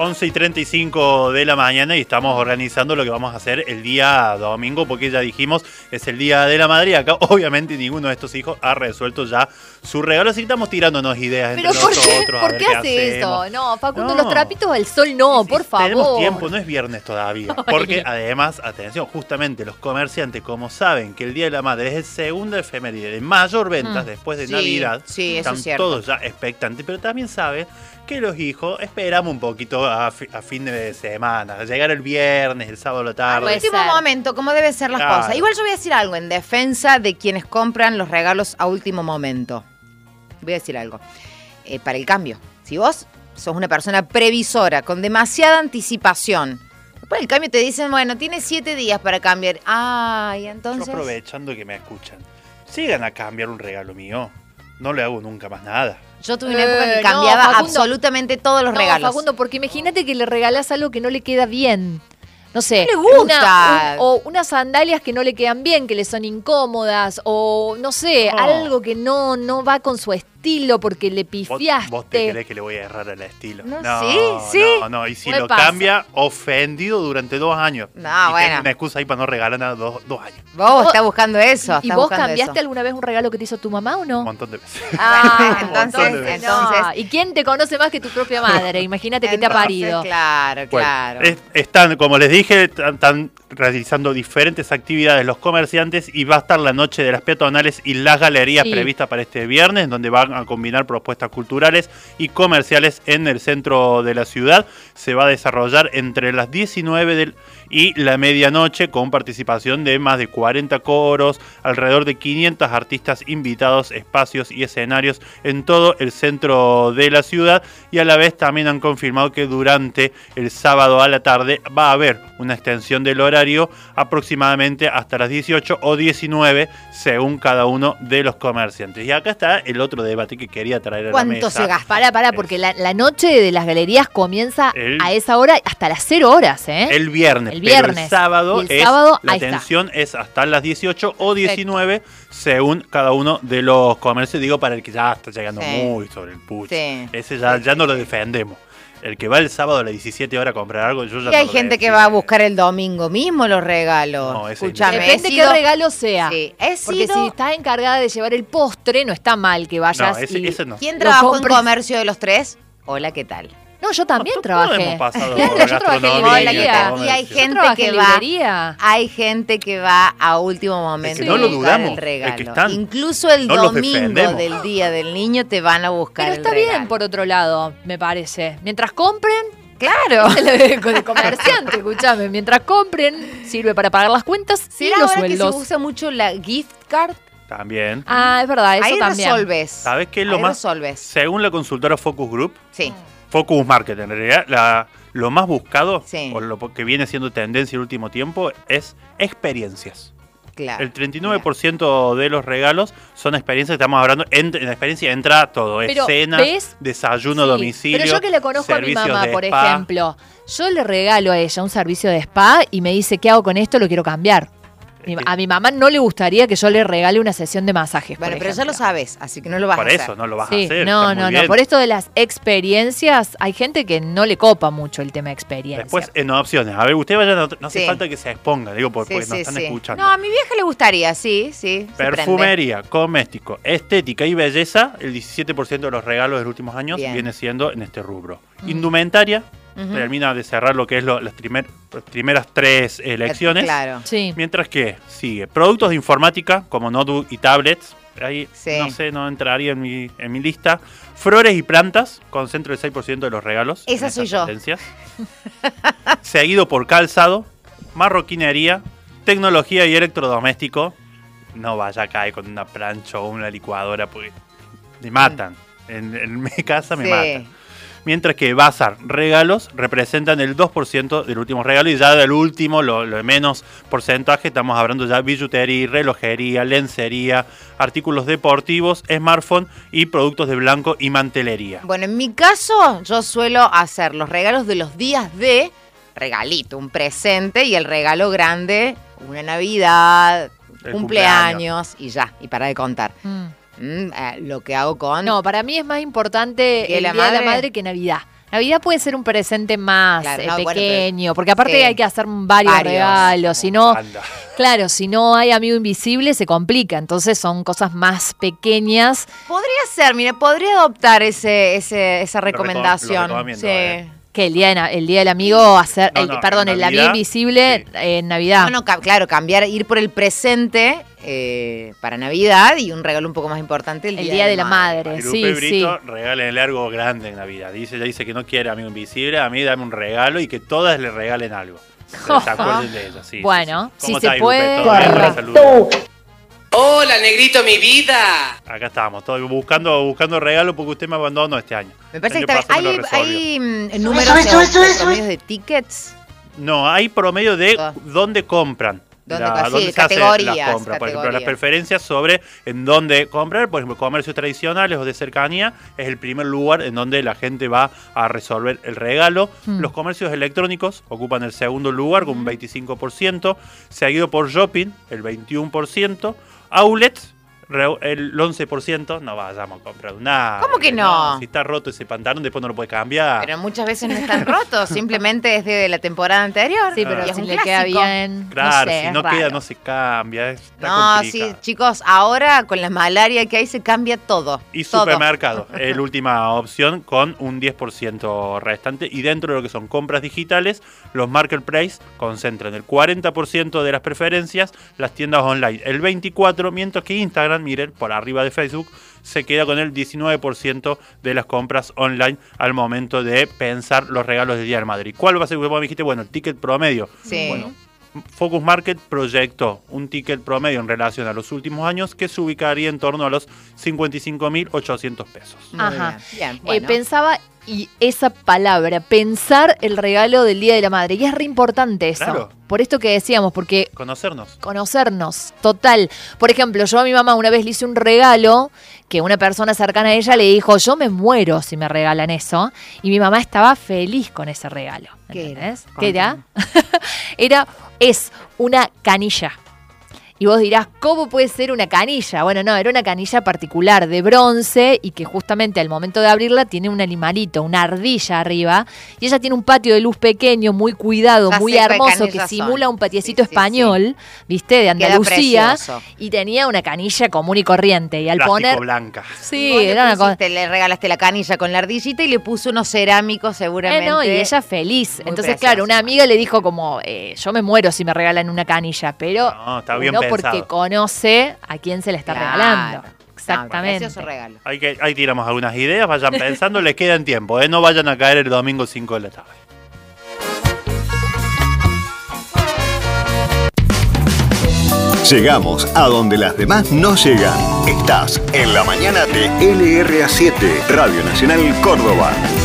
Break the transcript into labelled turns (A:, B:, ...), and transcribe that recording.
A: 11:35 de la mañana y estamos organizando lo que vamos a hacer el día domingo, porque ya dijimos, es el Día de la Madre y acá obviamente ninguno de estos hijos ha resuelto ya su regalo, así que estamos tirándonos ideas entre nosotros.
B: ¿Por qué hace eso? No, Facundo, los trapitos al sol no, por favor.
A: Tenemos tiempo, no es viernes todavía, porque además, atención, justamente los comerciantes, como saben que el Día de la Madre es el segundo efeméride de mayor ventas después de Navidad,
B: eso
A: están todos ya expectantes, pero también saben que los hijos esperamos un poquito a fin de semana, a llegar el viernes, el sábado a la tarde.
C: Al último momento, como deben ser las cosas. Igual yo voy a decir algo en defensa de quienes compran los regalos a último momento. Voy a decir algo. Para el cambio, si vos sos una persona previsora, con demasiada anticipación, después del cambio te dicen, bueno, tienes 7 días para cambiar. Y entonces...
A: Yo aprovechando que me escuchan, sigan a cambiar un regalo mío. No le hago nunca más nada.
C: Yo tuve una época que cambiaba absolutamente todos los regalos.
B: Facundo, porque imagínate que le regalás algo que no le queda bien. No sé,
C: no le gusta.
B: O unas sandalias que no le quedan bien, que le son incómodas, o no sé, algo que no va con su estilo porque le pifiaste.
A: ¿Vos te crees que le voy a errar al estilo?
C: No,
A: y si lo cambia, ofendido durante 2 años.
C: No, bueno.
A: Una excusa ahí para no regalar nada 2 años.
C: Vos estás buscando eso.
B: ¿Y vos cambiaste alguna vez un regalo que te hizo tu mamá o no?
A: Un montón de veces.
C: Entonces.
B: ¿Y quién te conoce más que tu propia madre? Imagínate que te ha parido.
C: Claro.
A: Están, como les dije, están realizando diferentes actividades los comerciantes y va a estar la noche de las peatonales y las galerías prevista para este viernes, donde van a combinar propuestas culturales y comerciales en el centro de la ciudad. Se va a desarrollar entre las 19 y la medianoche con participación de más de 40 coros, alrededor de 500 artistas invitados, espacios y escenarios en todo el centro de la ciudad, y a la vez también han confirmado que durante el sábado a la tarde va a haber una extensión del horario aproximadamente hasta las 18 o 19 según cada uno de los comerciantes. Y acá está el otro debate que quería traer a la mesa.
C: ¿Cuánto se gasta?
B: Pará, porque la noche de las galerías comienza a esa hora hasta las 0 horas, ¿eh?
A: El viernes. Pero el sábado, la atención es hasta las 18 o 19 según cada uno de los comercios. Digo, para el que ya está llegando muy sobre el pucho. Ese ya no lo defendemos. El que va el sábado a las 17 horas a comprar algo, yo ya
C: y hay gente que va a buscar el domingo mismo los regalos.
A: No,
C: escúchame.
B: Depende qué regalo sea.
C: Sí.
B: Porque si estás encargada de llevar el postre, no está mal que vayas.
A: Ese no.
C: ¿Quién trabajó en comercio de los 3? Hola, ¿qué tal?
B: No, yo también trabajé.
A: Hemos pasado
B: yo trabajé en librería.
C: Y hay gente que va a último momento.
A: Es que no lo dudamos.
C: El regalo.
A: Es que
C: Incluso el domingo del Día del Niño te van a buscar.
B: Pero está bien, por otro lado, me parece. Mientras compren.
C: Claro.
B: Con el comerciante, escúchame. Mientras compren, sirve para pagar las cuentas y los
C: ahora
B: sueldos.
C: Que se usa mucho la gift card.
A: También.
B: Es verdad, eso
C: ahí
B: también.
C: Resolves.
A: ¿Sabes qué es lo más?
C: Resolves.
A: Según la consultora Focus Group.
C: Sí.
A: Focus Market, en realidad, lo más buscado,
C: sí,
A: o lo que viene siendo tendencia el último tiempo, es experiencias.
C: Claro.
A: El 39% de los regalos son experiencias, estamos hablando, en la experiencia entra todo,
B: pero,
A: cena, desayuno, domicilio,
B: pero yo que le conozco a mi mamá, por
A: spa.
B: ejemplo, yo le regalo a ella un servicio de spa y me dice, ¿qué hago con esto? Lo quiero cambiar. A mi mamá no le gustaría que yo le regale una sesión de masajes.
C: Bueno, pero ya lo sabes, así que no lo vas a hacer.
A: Por eso no lo vas a hacer.
B: No. Por esto de las experiencias, hay gente que no le copa mucho el tema de experiencias.
A: Después, en opciones. A ver, usted vaya, no hace falta que se exponga, digo, porque nos están escuchando.
C: No, a mi vieja le gustaría, sí.
A: Perfumería, cosmético, estética y belleza, el 17% de los regalos de los últimos años viene siendo en este rubro. Indumentaria. Termina de cerrar lo que es las primeras 3 elecciones.
C: Claro.
B: Sí.
A: Mientras que sigue productos de informática como notebook y tablets. Ahí no entraría en mi lista. Flores y plantas, concentro el 6% de los regalos.
C: Esa soy yo.
A: Seguido por calzado, marroquinería, tecnología y electrodoméstico. No vaya a caer con una plancha o una licuadora porque me matan. En mi casa me matan. Mientras que bazar, regalos, representan el 2% del último regalo, y ya del último, lo de menos porcentaje, estamos hablando ya de billutería, relojería, lencería, artículos deportivos, smartphone y productos de blanco y mantelería.
C: Bueno, en mi caso, yo suelo hacer los regalos de los días de regalito, un presente, y el regalo grande, una Navidad, cumpleaños, y ya, y para de contar. Lo que hago con...
B: No, para mí es más importante el Día de la Madre que Navidad. Navidad puede ser un presente más pequeño,
C: bueno,
B: porque aparte hay que hacer varios regalos, si no, claro, si no hay amigo invisible se complica, entonces son cosas más pequeñas.
C: Podría ser, mire, podría adoptar esa recomendación.
A: Lo recomiendo,
B: Que el día del amigo hacer, el amigo invisible en Navidad.
C: Claro, ir por el presente para Navidad y un regalo un poco más importante el día de la madre.
A: Lupe Brito, regálenle algo grande en Navidad. Ella dice que no quiere amigo invisible, a mí dame un regalo y que todas le regalen algo. Se acuerden de ella, sí.
B: Bueno,
A: sí.
B: si se puede.
D: Hola, negrito, mi vida.
A: Acá estamos, todos buscando regalos porque usted me abandonó este año.
C: Me parece que hay números de promedios de tickets.
A: No, hay promedio de dónde compran. ¿Dónde se hacen las compras? Por ejemplo, las preferencias sobre en dónde comprar. Por ejemplo, comercios tradicionales o de cercanía es el primer lugar en donde la gente va a resolver el regalo. Los comercios electrónicos ocupan el segundo lugar con un 25%, seguido por shopping, el 21%, outlets, el 11%, no vayamos a comprar nada.
C: ¿Cómo que no?
A: Si está roto ese pantalón, después no lo puede cambiar.
C: Pero muchas veces no están rotos, simplemente es de la temporada anterior.
B: Sí, pero si le queda bien.
A: Claro, si no queda, no se cambia. Está complicado.
C: Sí, chicos, ahora con la malaria que hay se cambia todo.
A: Y supermercado, es la última opción con un 10% restante. Y dentro de lo que son compras digitales, los marketplaces concentran el 40% de las preferencias, las tiendas online el 24%, mientras que Instagram, miren, por arriba de Facebook, se queda con el 19% de las compras online al momento de pensar los regalos del Día del Madre. ¿Cuál va a ser? Vos me dijiste, el ticket promedio.
C: Sí.
A: Bueno, Focus Market proyectó un ticket promedio en relación a los últimos años que se ubicaría en torno a los 55.800 pesos.
B: Ajá.
C: Bien, bueno.
B: Pensaba, y esa palabra, pensar el regalo del Día de la Madre. Y es re importante eso.
A: Claro.
B: Por esto que decíamos, porque...
A: Conocernos,
B: total. Por ejemplo, yo a mi mamá una vez le hice un regalo que una persona cercana a ella le dijo, yo me muero si me regalan eso. Y mi mamá estaba feliz con ese regalo. ¿Entendés? ¿Qué era? Es una canilla. Y vos dirás, ¿cómo puede ser una canilla? Bueno, no, era una canilla particular de bronce y que justamente al momento de abrirla tiene un animalito, una ardilla arriba. Y ella tiene un patio de luz pequeño, muy cuidado, muy hermoso, que simula un patiecito español, ¿viste? De Andalucía. Y tenía una canilla común y corriente. Y al poner...
A: blanca.
B: Sí, era una cosa...
C: Le regalaste la canilla con la ardillita y le puso unos cerámicos seguramente.
B: No, y ella feliz.
C: Muy
B: Entonces,
C: precioso.
B: claro, una amiga le dijo como, yo me muero si me regalan una canilla, pero...
A: No, está bien pensado.
B: Porque conoce a quién se le está regalando. Exactamente.
C: Precioso regalo.
A: Ahí tiramos algunas ideas, vayan pensando, les quedan tiempo, no vayan a caer el domingo 5 de la tarde.
E: Llegamos a donde las demás no llegan. Estás en la mañana de LRA7, Radio Nacional Córdoba.